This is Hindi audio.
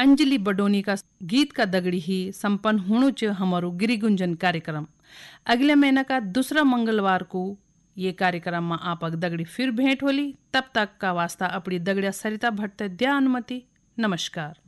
अंजलि बडोनी का गीत का दगड़ी ही संपन्न होणु च हमारो गिरी गुंजन कार्यक्रम। अगले महीना का दूसरा मंगलवार को ये कार्यक्रम में आपक दगड़ी फिर भेंट होली। तब तक का वास्ता अपनी दगड़िया सरिता भट्ट द्या अनुमति। नमस्कार।